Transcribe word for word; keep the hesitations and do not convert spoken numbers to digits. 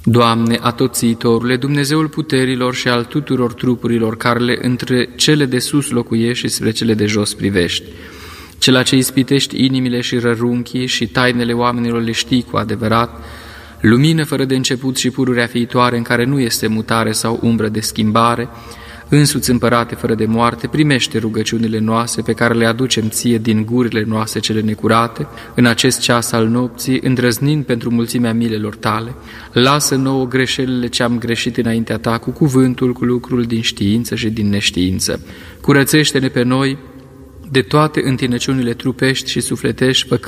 Doamne, Atoțiitorule, Dumnezeul puterilor și al tuturor trupurilor, care între cele de sus locuiești și spre cele de jos privești, cela ce ispitești inimile și rărunchii și tainele oamenilor le știi cu adevărat, lumină fără de început și pururea fiitoare, în care nu este mutare sau umbră de schimbare, însuți împărate fără de moarte, primește rugăciunile noastre pe care le aducem ție din gurile noastre cele necurate, în acest ceas al nopții, îndrăznind pentru mulțimea milelor tale. Lasă nouă greșelile ce am greșit înaintea ta, cu cuvântul, cu lucrul, din știință și din neștiință. Curățește-ne pe noi de toate întinăciunile trupești și sufletești,